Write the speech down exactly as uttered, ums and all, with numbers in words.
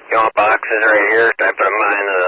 You want boxes right here? I put them in the